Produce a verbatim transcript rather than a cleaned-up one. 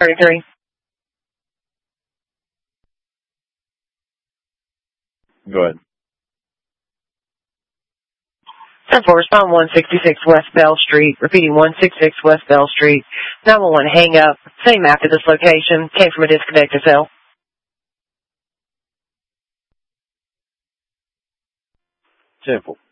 thirty-three. Go ahead. ten four, respond one sixty-six West Bell Street. Repeating one sixty-six West Bell Street. nine one one, hang up. Same map at this location. Came from a disconnected cell. ten four.